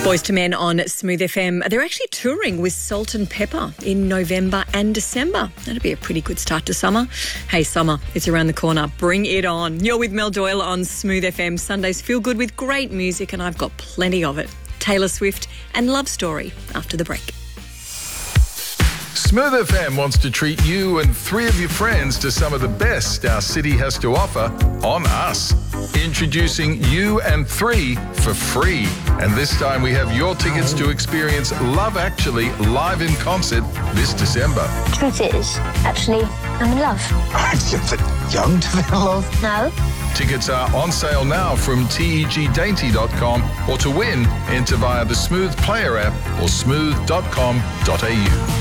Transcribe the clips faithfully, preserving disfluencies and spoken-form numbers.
Boys to Men on Smooth F M. They're actually touring with Salt and Pepper in November and December. That'll be a pretty good start to summer. Hey, summer, it's around the corner. Bring it on. You're with Mel Doyle on Smooth F M. Sundays feel good with great music, and I've got plenty of it. Taylor Swift and Love Story after the break. Smooth F M wants to treat you and three of your friends to some of the best our city has to offer on us. Introducing You and Three for free. And this time we have your tickets to experience Love Actually live in concert this December. Truth is, actually, I'm in love. You're young to be in love? No. Tickets are on sale now from T E G dainty dot com, or to win, enter via the Smooth Player app or smooth dot com dot a u.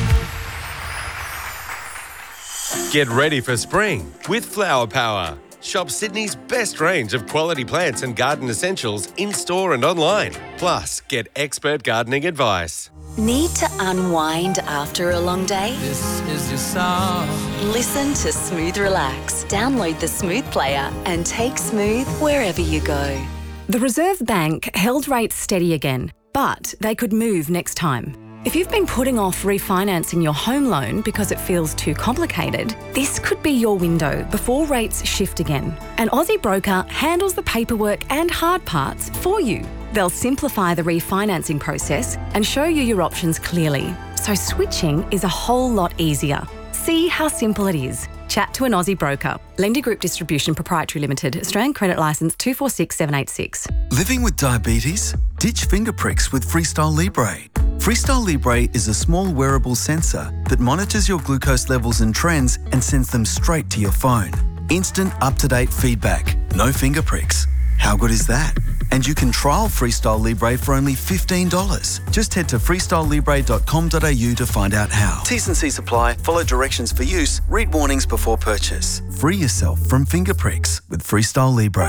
Get ready for spring with Flower Power. Shop Sydney's best range of quality plants and garden essentials in-store and online. Plus, get expert gardening advice. Need to unwind after a long day? This is your song. Listen to Smooth Relax. Download the Smooth Player and take Smooth wherever you go. The Reserve Bank held rates steady again, but they could move next time. If you've been putting off refinancing your home loan because it feels too complicated, this could be your window before rates shift again. An Aussie broker handles the paperwork and hard parts for you. They'll simplify the refinancing process and show you your options clearly, so switching is a whole lot easier. See how simple it is. Chat to an Aussie broker. Lendi Group Distribution Proprietary Limited. Australian Credit Licence two four six seven eight six. Living with diabetes? Ditch finger pricks with Freestyle Libre. Freestyle Libre is a small wearable sensor that monitors your glucose levels and trends and sends them straight to your phone. Instant, up-to-date feedback. No finger pricks. How good is that? And you can trial Freestyle Libre for only fifteen dollars. Just head to freestyle libre dot com dot a u to find out how. T's and C's apply. Follow directions for use. Read warnings before purchase. Free yourself from finger pricks with Freestyle Libre.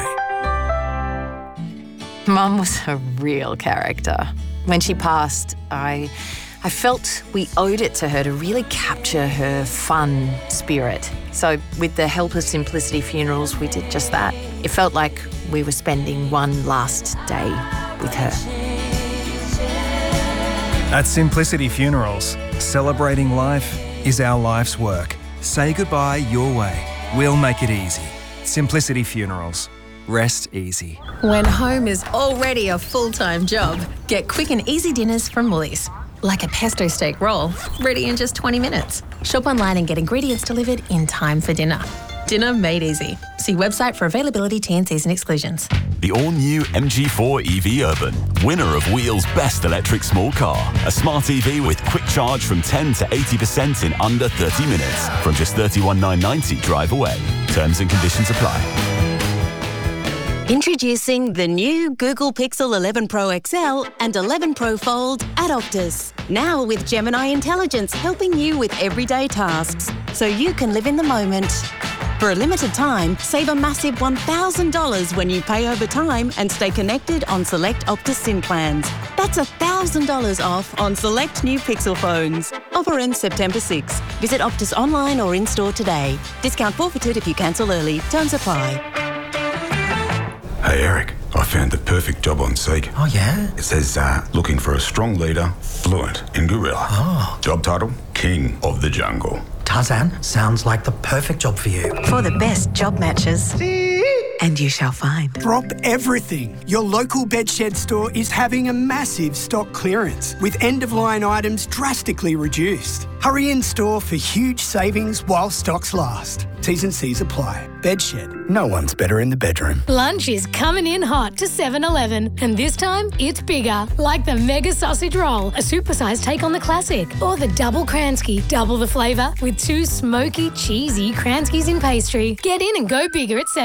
Mum was a real character. When she passed, I, I felt we owed it to her to really capture her fun spirit. So with the help of Simplicity Funerals, we did just that. It felt like we were spending one last day with her. At Simplicity Funerals, celebrating life is our life's work. Say goodbye your way. We'll make it easy. Simplicity Funerals. Rest easy. When home is already a full-time job, get quick and easy dinners from Woolies. Like a pesto steak roll, ready in just twenty minutes. Shop online and get ingredients delivered in time for dinner. Dinner made easy. See website for availability, T and Cs and exclusions. The all-new M G four E V Urban, winner of Wheel's Best Electric Small Car. A smart E V with quick charge from ten to eighty percent in under thirty minutes. From just thirty-one thousand nine hundred ninety drive away. Terms and conditions apply. Introducing the new Google Pixel eleven Pro X L and eleven Pro Fold at Optus. Now with Gemini Intelligence helping you with everyday tasks, so you can live in the moment. For a limited time, save a massive one thousand dollars when you pay over time and stay connected on select Optus SIM plans. That's one thousand dollars off on select new Pixel phones. Offer ends September sixth. Visit Optus online or in-store today. Discount forfeited if you cancel early. Terms apply. Hey Eric, I found the perfect job on Seek. Oh yeah? It says, uh, looking for a strong leader, fluent in gorilla. Oh. Job title, King of the Jungle. Tarzan, sounds like the perfect job for you. For the best job matches. And you shall find. Drop everything. Your local Bedshed store is having a massive stock clearance with end-of-line items drastically reduced. Hurry in store for huge savings while stocks last. T's and C's apply. Bedshed. No one's better in the bedroom. Lunch is coming in hot to seven eleven, and this time it's bigger, like the Mega Sausage Roll, a supersized take on the classic, or the Double Kransky, double the flavour with two smoky, cheesy Kranskys in pastry. Get in and go bigger at seven.